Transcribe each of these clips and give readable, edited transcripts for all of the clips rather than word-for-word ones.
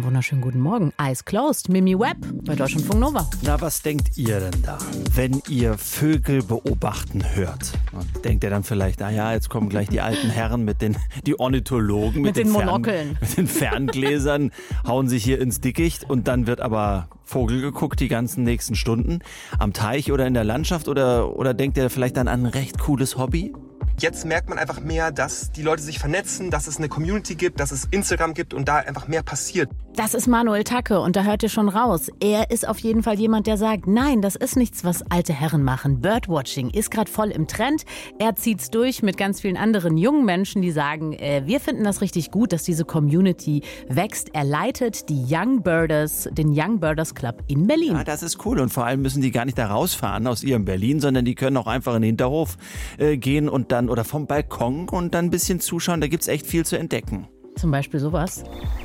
wunderschönen guten Morgen. Eyes Closed, Mimi Webb bei Deutschlandfunk Nova. Na, was denkt ihr denn da, wenn ihr Vögel beobachten hört? Und denkt ihr dann vielleicht, naja, jetzt kommen gleich die alten Herren die Ornithologen mit den Monokkeln. Mit den Ferngläsern, hauen sich hier ins Dickicht und dann wird aber Vogel geguckt die ganzen nächsten Stunden am Teich oder in der Landschaft oder denkt ihr vielleicht dann an ein recht cooles Hobby? Jetzt merkt man einfach mehr, dass die Leute sich vernetzen, dass es eine Community gibt, dass es Instagram gibt und da einfach mehr passiert. Das ist Manuel Tacke und da hört ihr schon raus. Er ist auf jeden Fall jemand, der sagt, nein, das ist nichts, was alte Herren machen. Birdwatching ist gerade voll im Trend. Er zieht's durch mit ganz vielen anderen jungen Menschen, die sagen, wir finden das richtig gut, dass diese Community wächst. Er leitet den Young Birders Club in Berlin. Ja, das ist cool und vor allem müssen die gar nicht da rausfahren aus ihrem Berlin, sondern die können auch einfach in den Hinterhof gehen und dann oder vom Balkon und dann ein bisschen zuschauen. Da gibt's echt viel zu entdecken. Zum Beispiel sowas.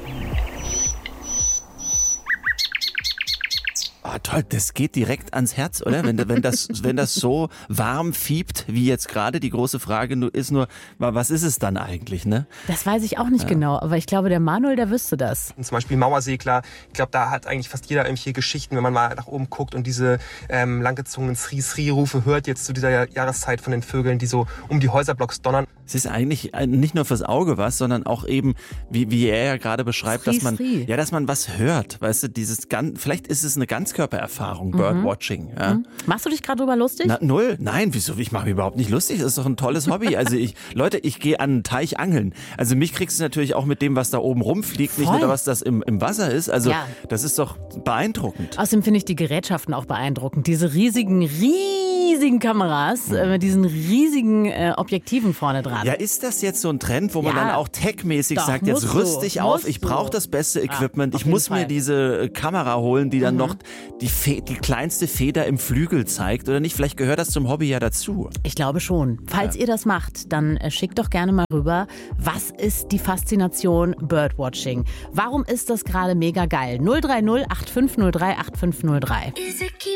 Oh, toll, das geht direkt ans Herz, oder? Wenn das so warm fiebt, wie jetzt gerade, die große Frage ist nur, was ist es dann eigentlich, ne? Das weiß ich auch nicht genau, aber ich glaube, der Manuel, der wüsste das. Und zum Beispiel Mauersegler, ich glaube, da hat eigentlich fast jeder irgendwelche Geschichten, wenn man mal nach oben guckt und diese langgezogenen Sri-Sri-Rufe hört jetzt zu dieser Jahreszeit von den Vögeln, die so um die Häuserblocks donnern. Es ist eigentlich nicht nur fürs Auge was, sondern auch eben, wie er ja gerade beschreibt, dass man was hört, weißt du, vielleicht ist es eine Ganzkörpererfahrung, Birdwatching. Ja. Machst du dich gerade drüber lustig? Na, null. Nein, wieso? Ich mache mich überhaupt nicht lustig. Das ist doch ein tolles Hobby. Also ich gehe an einen Teich angeln. Also mich kriegst du natürlich auch mit dem, was da oben rumfliegt, nicht nur was das im Wasser ist. Also das ist doch beeindruckend. Außerdem finde ich die Gerätschaften auch beeindruckend. Diese riesigen Kameras mit diesen riesigen Objektiven vorne dran. Ja, ist das jetzt so ein Trend, wo man dann auch techmäßig sagt, jetzt rüst dich auf, ich brauche das beste Equipment, ich muss mir diese Kamera holen, die dann noch die kleinste Feder im Flügel zeigt oder nicht? Vielleicht gehört das zum Hobby ja dazu. Ich glaube schon. Falls ihr das macht, dann schickt doch gerne mal rüber, was ist die Faszination Birdwatching? Warum ist das gerade mega geil? 030 8503 8503.